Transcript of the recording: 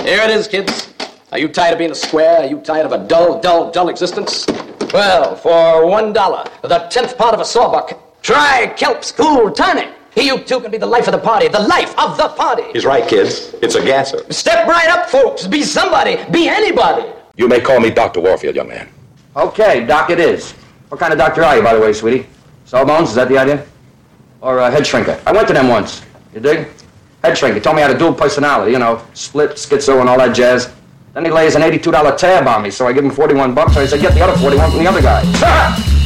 Here it is, kids. Are you tired of being a square? Are you tired of a dull existence? Well, for $1, the 10th part of a sawbuck, try Kelp's Cool Tonic. You too can be the life of the party, the life of the party. He's right, kids. It's a gasser. Step right up, folks. Be somebody. Be anybody. You may call me Dr. Warfield, young man. Okay, Doc it is. What kind of doctor are you, by the way, sweetie? Sawbones, is that the idea? Or a head shrinker? I went to them once. You dig? Head shrinker. Told me I had a dual personality, split, schizo, and all that jazz. Then he lays an $82 tab on me, so I give him $41. So I said, get the other 41 from the other guy.